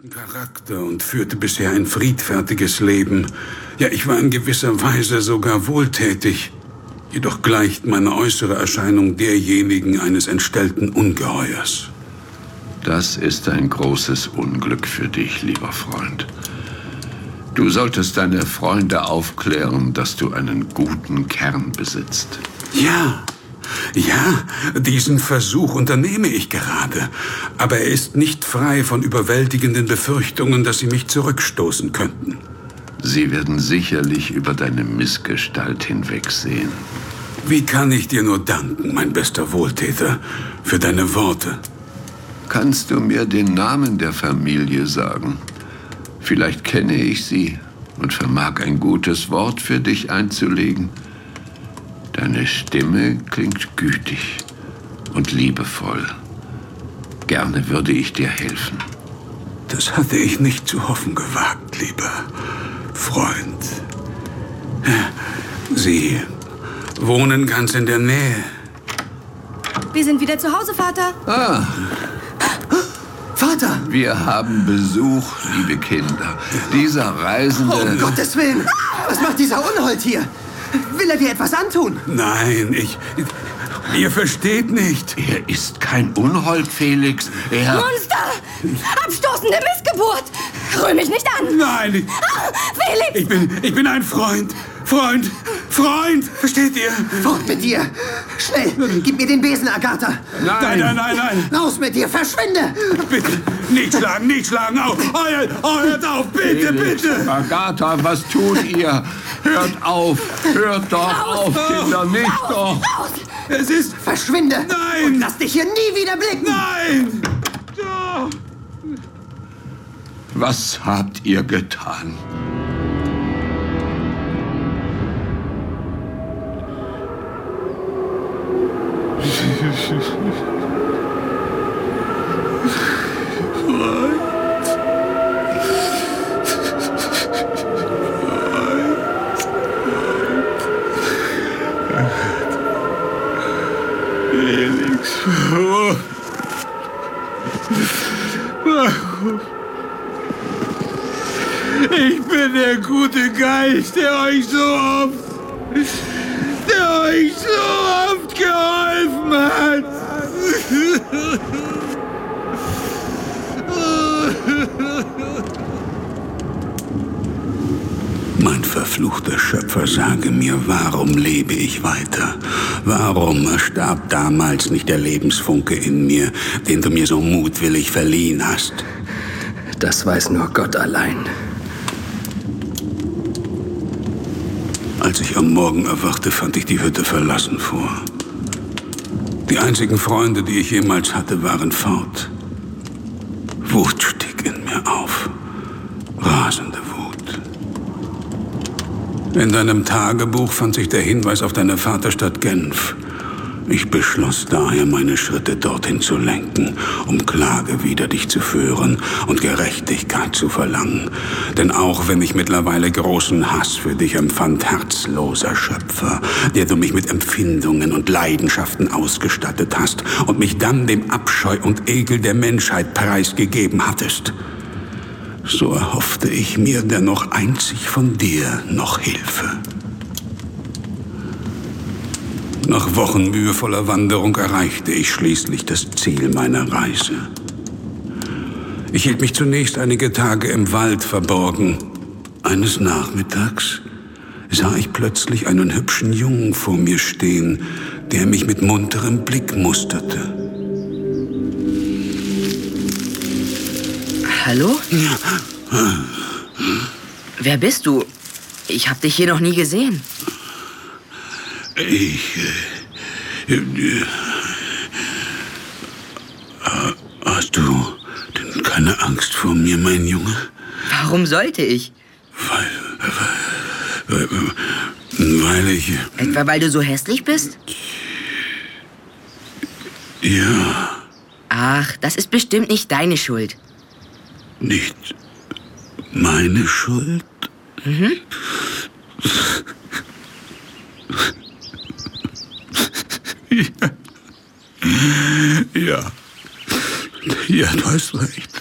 Charakter und führte bisher ein friedfertiges Leben. Ja, ich war in gewisser Weise sogar wohltätig. Jedoch gleicht meine äußere Erscheinung derjenigen eines entstellten Ungeheuers. Das ist ein großes Unglück für dich, lieber Freund. Du solltest deine Freunde aufklären, dass du einen guten Kern besitzt. Ja, diesen Versuch unternehme ich gerade. Aber er ist nicht frei von überwältigenden Befürchtungen, dass sie mich zurückstoßen könnten. Sie werden sicherlich über deine Missgestalt hinwegsehen. Wie kann ich dir nur danken, mein bester Wohltäter, für deine Worte? Kannst du mir den Namen der Familie sagen? Vielleicht kenne ich sie und vermag ein gutes Wort für dich einzulegen. Deine Stimme klingt gütig und liebevoll. Gerne würde ich dir helfen. Das hatte ich nicht zu hoffen gewagt, lieber Freund. Sie wohnen ganz in der Nähe. Wir sind wieder zu Hause, Vater. Ah. Vater! Wir haben Besuch, liebe Kinder. Dieser Reisende... Um Gottes Willen! Was macht dieser Unhold hier? Will er dir etwas antun? Nein, ihr versteht nicht. Er ist kein Unhold, Felix. Monster! Abstoßende Missgeburt! Rühr mich nicht an! Nein! Felix! Ich bin ein Freund! Freund! Versteht ihr? Fort mit dir! Schnell! Gib mir den Besen, Agatha! Nein! Raus mit dir! Verschwinde! Bitte! Nicht schlagen! Auf! Hört auf! Bitte! Agatha, was tut ihr? Hört auf! Hört doch auf, Kinder! Nicht doch! Raus! Es ist... Verschwinde! Nein! Und lass dich hier nie wieder blicken! Nein! Was habt ihr getan? Felix, warum? Ich bin der gute Geist, der euch so oft geholfen hat. Mein verfluchter Schöpfer, sage mir, warum lebe ich weiter? Warum starb damals nicht der Lebensfunke in mir, den du mir so mutwillig verliehen hast? Das weiß nur Gott allein. Als ich am Morgen erwachte, fand ich die Hütte verlassen vor. Die einzigen Freunde, die ich jemals hatte, waren fort. Wut stieg in mir auf. Rasende Wut. In deinem Tagebuch fand sich der Hinweis auf deine Vaterstadt Genf. Ich beschloss daher, meine Schritte dorthin zu lenken, um Klage wider dich zu führen und Gerechtigkeit zu verlangen. Denn auch wenn ich mittlerweile großen Hass für dich empfand, herzloser Schöpfer, der du mich mit Empfindungen und Leidenschaften ausgestattet hast und mich dann dem Abscheu und Ekel der Menschheit preisgegeben hattest, so erhoffte ich mir dennoch einzig von dir noch Hilfe. Nach Wochen mühevoller Wanderung erreichte ich schließlich das Ziel meiner Reise. Ich hielt mich zunächst einige Tage im Wald verborgen. Eines Nachmittags sah ich plötzlich einen hübschen Jungen vor mir stehen, der mich mit munterem Blick musterte. Hallo? Wer bist du? Ich habe dich hier noch nie gesehen. Hast du denn keine Angst vor mir, mein Junge? Warum sollte ich? Weil ich... Etwa weil du so hässlich bist? Ja. Ach, das ist bestimmt nicht deine Schuld. Nicht meine Schuld? Mhm. Ja. Ja, du hast recht.